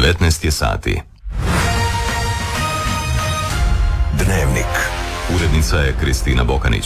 19 je sati. Dnevnik. Urednica je Kristina Bokanić.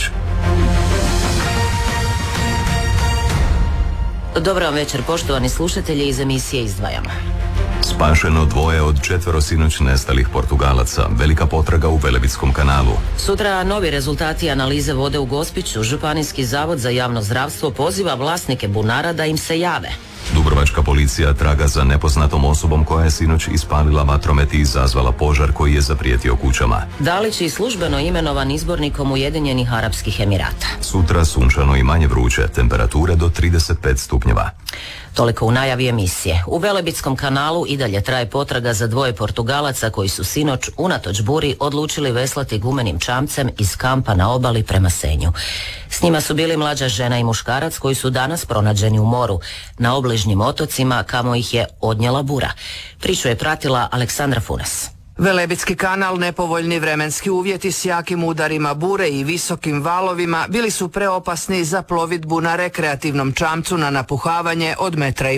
Dobar vam večer, poštovani slušatelji, iz emisije Izdvajamo. Spašeno 2 od 4 sinoć nestalih Portugalaca. Velika potraga u Velebitskom kanalu. Sutra novi rezultati analize vode u Gospiću. Županijski zavod za javno zdravstvo poziva vlasnike bunara da im se jave. Dubrovačka policija traga za nepoznatom osobom koja je sinoć ispalila vatromet i izazvala požar koji je zaprijetio kućama. Dalić je službeno imenovan izbornikom Ujedinjenih Arapskih Emirata. Sutra sunčano i manje vruće, temperature do 35 stupnjeva. Toliko u najavi emisije. U Velebitskom kanalu i dalje traje potraga za 2 Portugalaca koji su sinoć, unatoč buri, odlučili veslati gumenim čamcem iz kampa na obali prema Senju. S njima su bili mlađa žena i muškarac koji su danas pronađeni u moru, na obližnjim otocima kamo ih je odnijela bura. Priču je pratila Aleksandra Funes. Velebitski kanal, nepovoljni vremenski uvjeti s jakim udarima bure i visokim valovima bili su preopasni za plovidbu na rekreativnom čamcu na napuhavanje od 1,5 metra.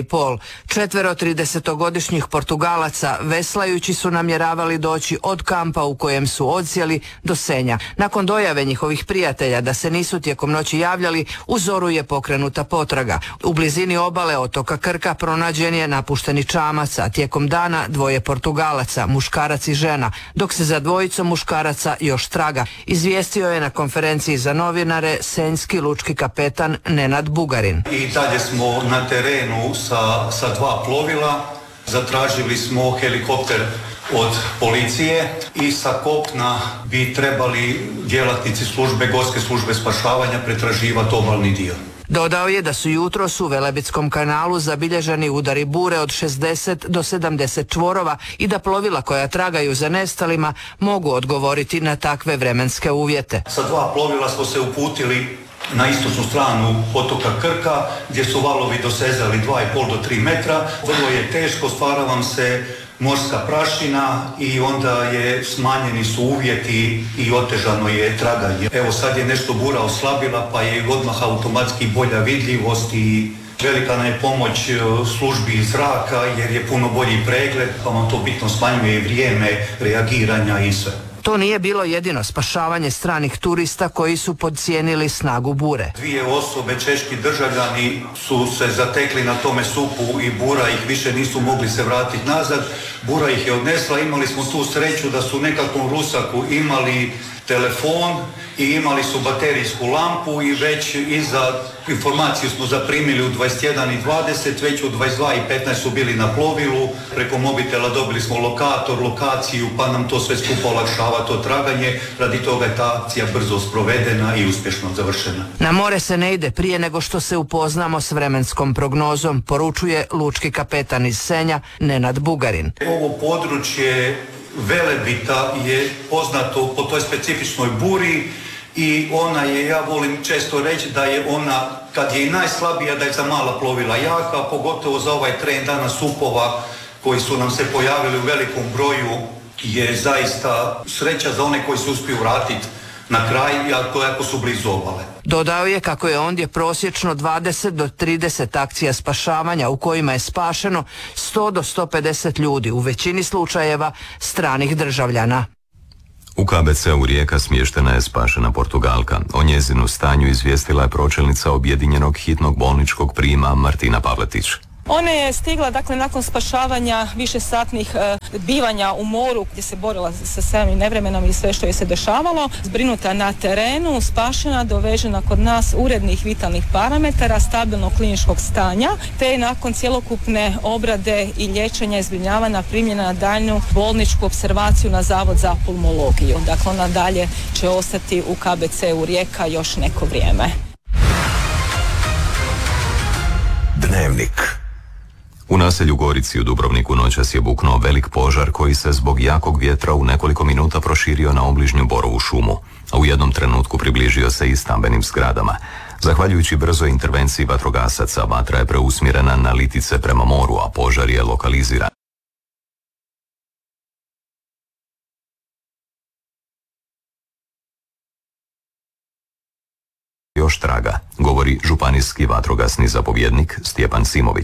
4 30-godišnjih Portugalaca veslajući su namjeravali doći od kampa u kojem su odsjeli do Senja. Nakon dojave njihovih prijatelja da se nisu tijekom noći javljali, u zoru je pokrenuta potraga. U blizini obale otoka Krka pronađen je napušteni čamac, a tijekom dana 2 Portugalaca, muškarac i žena, dok se za 2 muškaraca još traga, izvijestio je na konferenciji za novinare senjski lučki kapetan Nenad Bugarin. I dalje smo na terenu sa 2 plovila, zatražili smo helikopter od policije i sa kopna bi trebali djelatnici gorske službe spašavanja pretraživati obalni dio. Dodao je da su jutros u Velebitskom kanalu zabilježeni udari bure od 60 do 70 čvorova i da plovila koja tragaju za nestalima mogu odgovoriti na takve vremenske uvjete. Sa 2 plovila smo se uputili na istočnu stranu otoka Krka gdje su valovi dosezali 2,5 do 3 metra. Vrlo je teško, stvara vam se morska prašina i onda smanjeni su uvjeti i otežano je traganje. Evo sad je nešto bura oslabila pa je odmah automatski bolja vidljivost i velika nam je pomoć službi iz zraka jer je puno bolji pregled pa vam to bitno smanjuje i vrijeme reagiranja i sve. To nije bilo jedino spašavanje stranih turista koji su podcijenili snagu bure. 2 osobe, češki državljani, su se zatekli na tome supu i bura ih više nisu mogli se vratiti nazad. Bura ih je odnesla, imali smo tu sreću da su u nekakvom rusaku imali telefon i imali su baterijsku lampu i već informaciju smo zaprimili u 21:20, već u 22:15 su bili na plovilu. Preko mobitela dobili smo lokaciju, pa nam to sve skupo olakšava to traganje. Radi toga je ta akcija brzo sprovedena i uspješno završena. Na more se ne ide prije nego što se upoznamo s vremenskom prognozom, poručuje lučki kapetan iz Senja Nenad Bugarin. Ovo područje Velebita je poznato po toj specifičnoj buri i ona je, ja volim često reći da je ona, kad je i najslabija, da je za mala plovila jaka, pogotovo za ovaj trend danas supova koji su nam se pojavili u velikom broju, je zaista sreća za one koji se uspiju vratiti na kraj, ako su blizu obale. Dodao je kako je ondje prosječno 20 do 30 akcija spašavanja u kojima je spašeno 100 do 150 ljudi, u većini slučajeva stranih državljana. U KBC-u Rijeka smještena je spašena Portugalka. O njezinu stanju izvijestila je pročelnica objedinjenog hitnog bolničkog prijema Martina Pavletić. Ona je stigla, nakon spašavanja višesatnih bivanja u moru gdje se borila sa samim nevremenom i sve što je se dešavalo, zbrinuta na terenu, spašena, dovežena kod nas urednih vitalnih parametara, stabilnog kliničkog stanja, te je nakon cjelokupne obrade i liječenja i zbrinjavanja primljena na daljnju bolničku opservaciju na Zavod za pulmologiju. Dakle, ona dalje će ostati u KBC-u Rijeka još neko vrijeme. Dnevnik. U naselju Gorici u Dubrovniku noćas je buknuo velik požar koji se zbog jakog vjetra u nekoliko minuta proširio na obližnju borovu šumu, a u jednom trenutku približio se i stambenim zgradama. Zahvaljujući brzoj intervenciji vatrogasaca, vatra je preusmjerena na litice prema moru, a požar je lokaliziran. Još traga, govori županijski vatrogasni zapovjednik Stjepan Simović.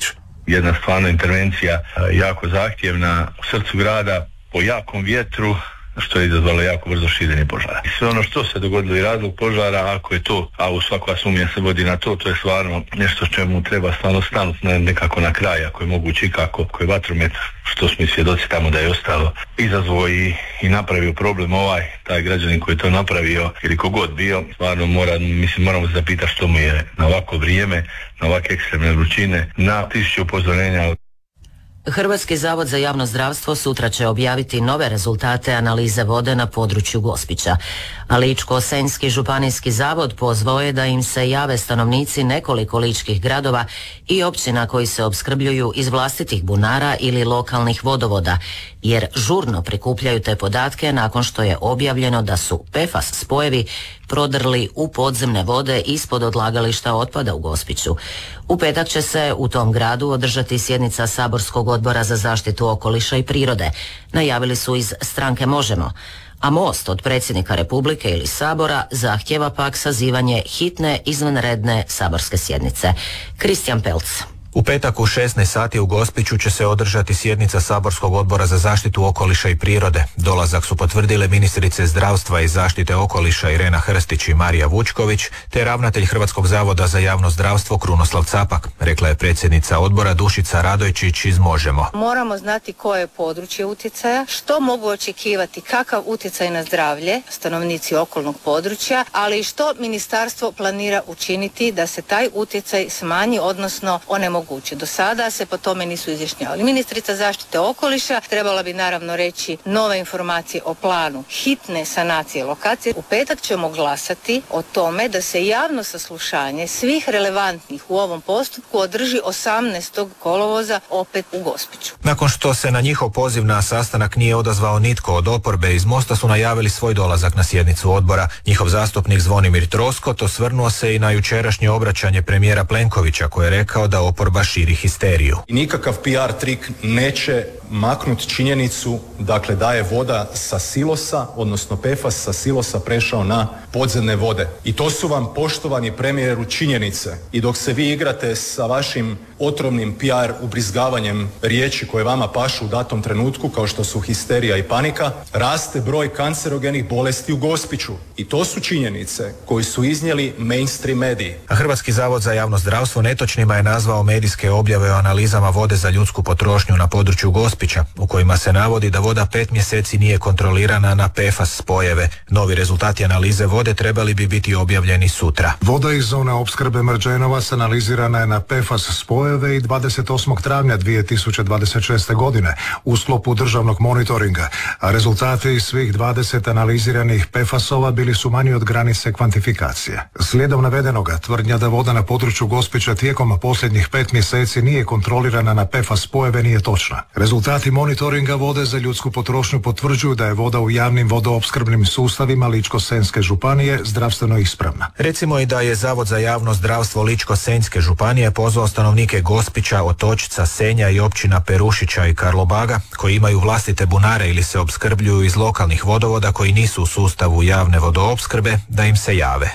jedna stvarno intervencija jako zahtjevna u srcu grada po jakom vjetru, što je izazvalo jako brzo širenje požara. I sve ono što se dogodilo i razlog požara, ako je to, a u svaka sumnja se vodi na to je stvarno nešto čemu treba stvarno stanuti nekako na kraj, ako je moguće, ako je vatromet, što smo i svjedoci tamo da je ostalo, izazvao i napravio problem taj građanin koji je to napravio, ili kogod bio, stvarno moramo se zapitati što mu je na ovako vrijeme, na ovakve ekstremne vrućine, na 1000 upozorenja. Hrvatski zavod za javno zdravstvo sutra će objaviti nove rezultate analize vode na području Gospića. A Ličko-senjski županijski zavod pozvao je da im se jave stanovnici nekoliko ličkih gradova i općina koji se opskrbljuju iz vlastitih bunara ili lokalnih vodovoda, jer žurno prikupljaju te podatke nakon što je objavljeno da su PFAS spojevi prodrli u podzemne vode ispod odlagališta otpada u Gospiću. U petak će se u tom gradu održati sjednica Saborskog odbora za zaštitu okoliša i prirode. Najavili su iz stranke Možemo. A Most od predsjednika Republike ili Sabora zahtjeva pak sazivanje hitne izvanredne saborske sjednice. Kristijan Pelc. U petak u 16 sati u Gospiću će se održati sjednica Saborskog odbora za zaštitu okoliša i prirode. Dolazak su potvrdile ministrice zdravstva i zaštite okoliša Irena Hrstić i Marija Vučković, te ravnatelj Hrvatskog zavoda za javno zdravstvo Krunoslav Capak, rekla je predsjednica odbora Dušica Radojčić iz Možemo. Moramo znati koje je područje utjecaja, što mogu očekivati, kakav utjecaj na zdravlje stanovnici okolnog područja, ali i što ministarstvo planira učiniti da se taj utjecaj smanji, odnosno onemogući. Do sada se po tome nisu izjašnjavali. Ministrica zaštite okoliša trebala bi naravno reći nove informacije o planu hitne sanacije lokacije. U petak ćemo glasati o tome da se javno saslušanje svih relevantnih u ovom postupku održi 18. kolovoza opet u Gospiću. Nakon što se na njihov poziv na sastanak nije odazvao nitko od oporbe, iz Mosta su najavili svoj dolazak na sjednicu odbora. Njihov zastupnik Zvonimir Troskot osvrnuo se i na jučerašnje obraćanje premijera Plenkovića koji je rekao da oporba širi histeriju. I nikakav PR trik neće maknuti činjenicu, dakle, da je voda sa silosa, odnosno PFAS sa silosa prešao na podzemne vode. I to su vam, poštovani premijeru, činjenice. I dok se vi igrate sa vašim otrovnim PR ubrizgavanjem riječi koje vama pašu u datom trenutku, kao što su histerija i panika, raste broj kancerogenih bolesti u Gospiću. I to su činjenice koje su iznijeli mainstream mediji. A Hrvatski zavod za javno zdravstvo netočnima je nazvao medijske objave o analizama vode za ljudsku potrošnju na području Gospića, u kojima se navodi da voda 5 mjeseci nije kontrolirana na PFAS spojeve. Novi rezultati analize vode trebali bi biti objavljeni sutra. Voda iz zone opskrbe Mrđenovac analizirana je na PFAS spojeve i 28. travnja 2026. godine u sklopu državnog monitoringa, a rezultati svih 20 analiziranih PFAS-ova bili su manji od granice kvantifikacije. Slijedom navedenoga, tvrdnja da voda na području Gospića tijekom posljednjih 5 mjeseci nije kontrolirana na PFAS spojeve nije točna. Rezultati monitoringa vode za ljudsku potrošnju potvrđuju da je voda u javnim vodoopskrbnim sustavima Ličko-senjske županije zdravstveno ispravna. Recimo i da je Zavod za javno zdravstvo Ličko-senjske županije pozvao stanovnike Gospića, Otočca, Senja i općina Perušića i Karlobaga, koji imaju vlastite bunare ili se opskrbljuju iz lokalnih vodovoda koji nisu u sustavu javne vodoopskrbe, da im se jave.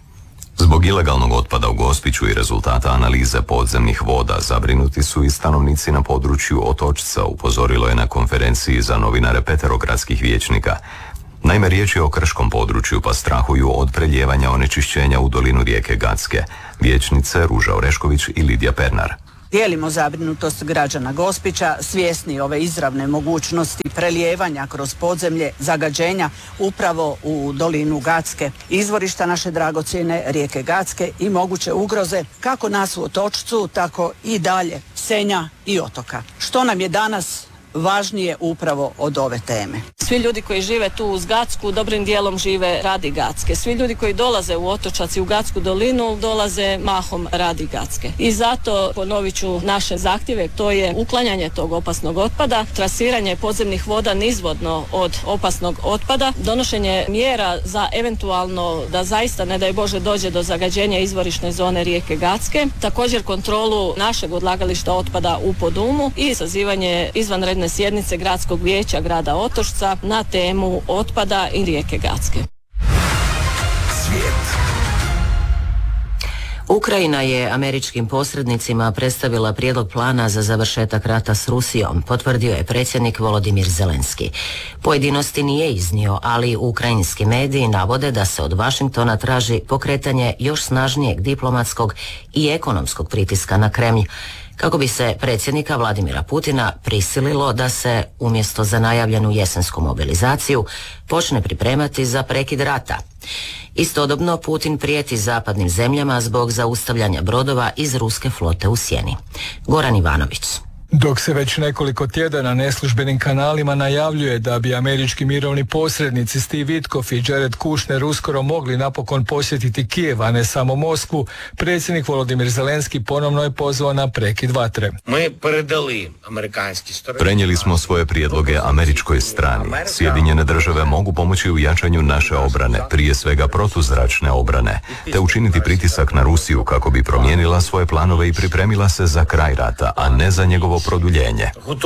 Zbog ilegalnog otpada u Gospiću i rezultata analize podzemnih voda zabrinuti su i stanovnici na području Otočca, upozorilo je na konferenciji za novinare peterogradskih vijećnika. Naime, riječ je o krškom području pa strahuju od preljevanja onečišćenja u dolinu rijeke Gacke. Vijećnice Ruža Orešković i Lidija Pernar. Dijelimo zabrinutost građana Gospića, svjesni ove izravne mogućnosti prelijevanja kroz podzemlje zagađenja upravo u dolinu Gacke, izvorišta naše dragocjene rijeke Gacke i moguće ugroze kako nas u Otočcu, tako i dalje Senja i Otoka. Što nam je danas važnije upravo od ove teme. Svi ljudi koji žive tu uz Gacku dobrim dijelom žive radi Gacke. Svi ljudi koji dolaze u Otočac i u Gacku dolinu dolaze mahom radi Gacke. I zato ponovit ću naše zahtjeve, to je uklanjanje tog opasnog otpada, trasiranje podzemnih voda nizvodno od opasnog otpada, donošenje mjera za eventualno da zaista ne daj Bože dođe do zagađenja izvorišne zone rijeke Gacke, također kontrolu našeg odlagališta otpada u Podumu i sazivanje izvanredne sjednice Gradskog vijeća grada Otočca na temu otpada i rijeke Gacke. U Ukrajina je američkim posrednicima predstavila prijedlog plana za završetak rata s Rusijom, potvrdio je predsjednik Volodimir Zelenski. Pojedinosti nije iznio, ali ukrajinski mediji navode da se od Washingtona traži pokretanje još snažnijeg diplomatskog i ekonomskog pritiska na Kremlj, kako bi se predsjednika Vladimira Putina prisililo da se, umjesto za najavljenu jesensku mobilizaciju, počne pripremati za prekid rata. Istodobno Putin prijeti zapadnim zemljama zbog zaustavljanja brodova iz ruske flote u sjeni. Goran Ivanović. Dok se već nekoliko tjedana neslužbenim kanalima najavljuje da bi američki mirovni posrednici Steve Witkoff i Jared Kushner uskoro mogli napokon posjetiti Kijev, a ne samo Moskvu, predsjednik Volodimir Zelenski ponovno je pozvao na prekid vatre. Prenijeli smo svoje prijedloge američkoj strani. Sjedinjene države mogu pomoći u jačanju naše obrane, prije svega protuzračne obrane, te učiniti pritisak na Rusiju kako bi promijenila svoje planove i pripremila se za kraj rata, a ne za njegovo produljenje.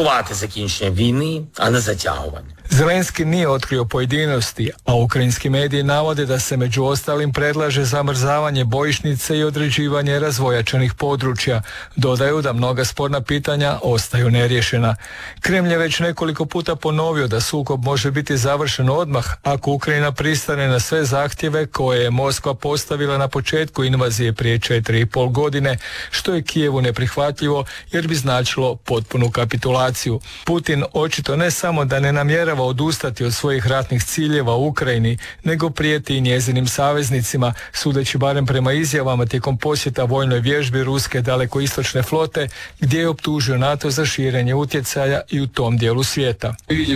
Zelenski nije otkrio pojedinosti, a ukrajinski mediji navode da se među ostalim predlaže zamrzavanje bojišnice i određivanje razvojačenih područja. Dodaju da mnoga sporna pitanja ostaju neriješena. Kremlj je već nekoliko puta ponovio da sukob može biti završen odmah ako Ukrajina pristane na sve zahtjeve koje je Moskva postavila na početku invazije prije 4,5 godine, što je Kijevu neprihvatljivo jer bi značilo potpunu kapitulaciju. Putin očito ne samo da ne namjerava odustati od svojih ratnih ciljeva u Ukrajini, nego prijeti i njezinim saveznicima, sudeći barem prema izjavama tijekom posjeta vojnoj vježbi ruske dalekoistočne flote, gdje je optužio NATO za širenje utjecaja i u tom dijelu svijeta.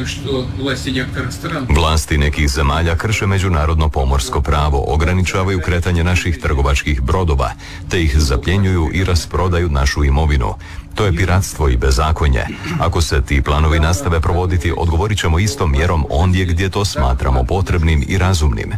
Vlasti nekih zemalja krše međunarodno pomorsko pravo, ograničavaju kretanje naših trgovačkih brodova, te ih zapljenjuju i rasprodaju našu imovinu. To je piratstvo i bezakonje. Ako se ti planovi nastave provoditi, odgovorit ćemo istom mjerom ondje gdje to smatramo potrebnim i razumnim.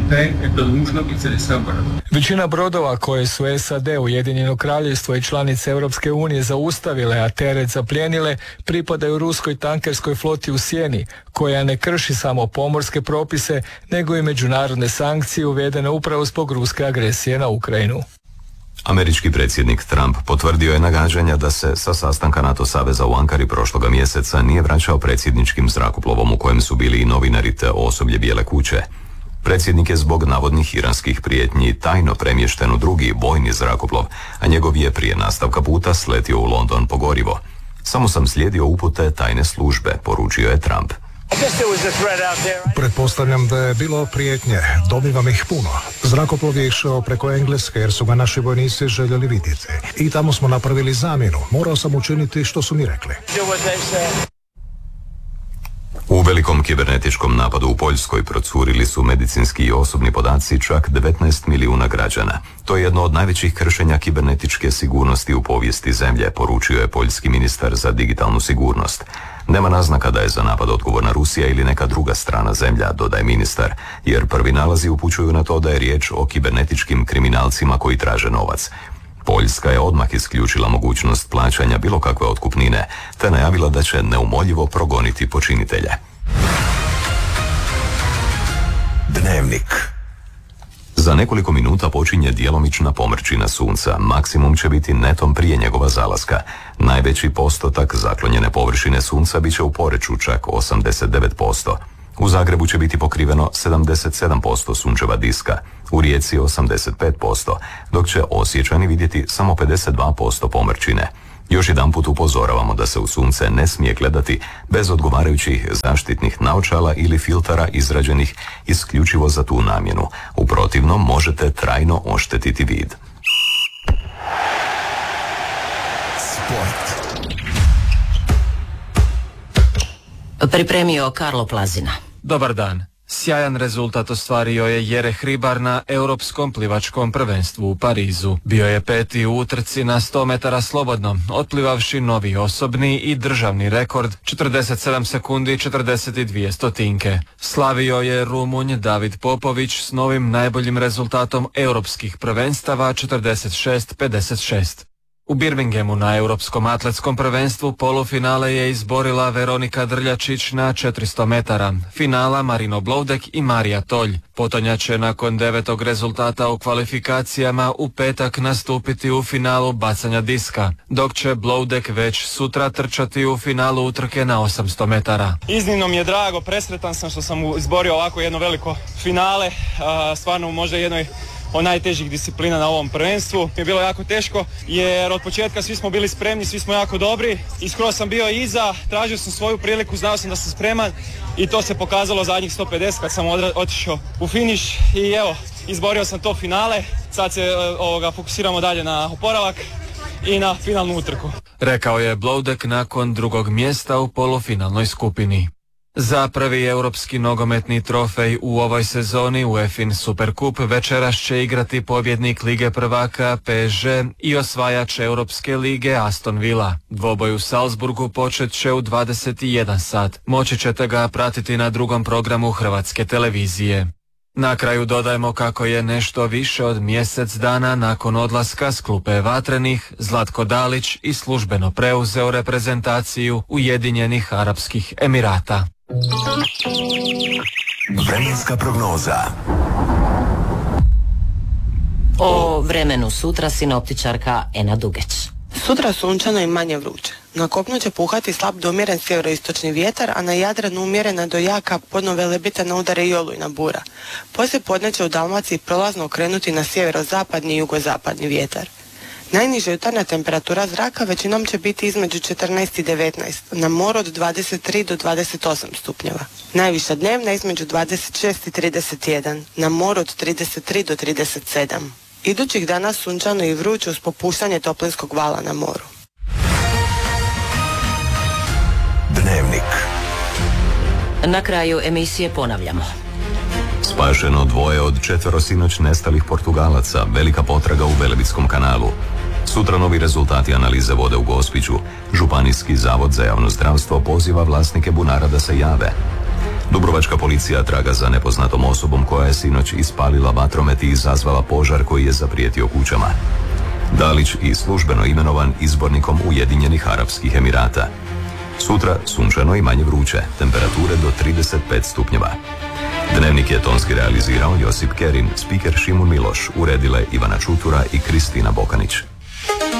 Većina brodova koje su SAD, Ujedinjeno Kraljevstvo i članice Europske unije zaustavile, a teret zaplijenile, pripadaju ruskoj tankerskoj floti u sjeni, koja ne krši samo pomorske propise, nego i međunarodne sankcije uvedene upravo zbog ruske agresije na Ukrajinu. Američki predsjednik Trump potvrdio je nagađanja da se sa sastanka NATO saveza u Ankari prošloga mjeseca nije vraćao predsjedničkim zrakoplovom u kojem su bili i novinari te osoblje Bijele kuće. Predsjednik je zbog navodnih iranskih prijetnji tajno premješten u drugi vojni zrakoplov, a njegov je prije nastavka puta sletio u London po gorivo. Samo sam slijedio upute tajne službe, poručio je Trump. Pretpostavljam da je bilo prijetnje. Dobivam ih puno. Zrakoplov je išao preko Engleske jer su ga naši vojnici željeli vidjeti. I tamo smo napravili zamjenu. Morao sam učiniti što su mi rekli. U velikom kibernetičkom napadu u Poljskoj procurili su medicinski i osobni podaci čak 19 milijuna građana. To je jedno od najvećih kršenja kibernetičke sigurnosti u povijesti zemlje, poručio je poljski ministar za digitalnu sigurnost. Nema naznaka da je za napad odgovorna Rusija ili neka druga strana zemlja, dodaje ministar, jer prvi nalazi upućuju na to da je riječ o kibernetičkim kriminalcima koji traže novac. Poljska je odmah isključila mogućnost plaćanja bilo kakve otkupnine, te najavila da će neumoljivo progoniti počinitelje. Dnevnik. Za nekoliko minuta počinje djelomična pomrčina sunca, maksimum će biti netom prije njegova zalaska. Najveći postotak zaklonjene površine sunca bit će u Poreču, čak 89%. U Zagrebu će biti pokriveno 77% sunčeva diska, u Rijeci 85%, dok će Osječani vidjeti samo 52% pomrčine. Još jedanput upozoravamo da se u sunce ne smije gledati bez odgovarajućih zaštitnih naočala ili filtara izrađenih isključivo za tu namjenu. U protivnom možete trajno oštetiti vid. Sport. Pripremio Karlo Plazina. Dobar dan. Sjajan rezultat ostvario je Jere Hribar na Europskom plivačkom prvenstvu u Parizu. Bio je peti u utrci na 100 metara slobodno, otplivavši novi osobni i državni rekord 47 sekundi 42 stotinke. Slavio je Rumunj David Popović s novim najboljim rezultatom europskih prvenstava 46-56. U Birminghamu na Europskom atletskom prvenstvu polufinale je izborila Veronika Drljačić na 400 metara. Finala Marino Bloudek i Marija Tolj. Potonja će nakon 9. rezultata u kvalifikacijama u petak nastupiti u finalu bacanja diska, dok će Bloudek već sutra trčati u finalu utrke na 800 metara. Iznimno mi je drago, presretan sam što sam izborio ovako jedno veliko finale, stvarno možda jednoj od najtežih disciplina na ovom prvenstvu. Je bilo jako teško jer od početka svi smo bili spremni, svi smo jako dobri i skoro sam bio iza, tražio sam svoju priliku, znao sam da sam spreman i to se pokazalo zadnjih 150 kad sam otišao u finiš i evo, izborio sam to finale. Sad se fokusiramo dalje na oporavak i na finalnu utrku. Rekao je Bloudek nakon drugog mjesta u polufinalnoj skupini. Za prvi europski nogometni trofej u ovoj sezoni UEFA Superkup večeras će igrati pobjednik Lige prvaka PSG i osvajač Europske lige Aston Villa. Dvoboj u Salzburgu počet će u 21 sat. Moći ćete ga pratiti na drugom programu Hrvatske televizije. Na kraju dodajemo kako je nešto više od mjesec dana nakon odlaska s klupe Vatrenih, Zlatko Dalić i službeno preuzeo reprezentaciju Ujedinjenih Arapskih Emirata. Vremenska prognoza. O vremenu sutra sinoptičarka Ena Dugeć. Sutra sunčano i manje vruće. Na kopnu će puhati slab do umjeren sjeveroistočni vjetar, a na Jadranu umjerena do jaka podno velebitana udare i olujna bura. Poslije podne će u Dalmaciji prolazno okrenuti na sjeverozapadni i jugozapadni vjetar. Najniža jutarnja temperatura zraka većinom će biti između 14 i 19, na moru od 23 do 28 stupnjeva. Najviša dnevna između 26 i 31, na moru od 33 do 37. Idućih dana sunčano i vruće uz popuštanje toplinskog vala na moru. Dnevnik. Na kraju emisije ponavljamo. Spašeno 2 od 4 sinoć nestalih Portugalaca, velika potraga u Velebitskom kanalu. Sutra novi rezultati analize vode u Gospiću. Županijski zavod za javno zdravstvo poziva vlasnike bunara da se jave. Dubrovačka policija traga za nepoznatom osobom koja je sinoć ispalila vatromet i izazvala požar koji je zaprijetio kućama. Dalić i službeno imenovan izbornikom Ujedinjenih Arapskih Emirata. Sutra sunčano i manje vruće, temperature do 35 stupnjeva. Dnevnik je tonski realizirao Josip Kerin, spiker Šimun Miloš, uredile Ivana Čutura i Kristina Bokanić.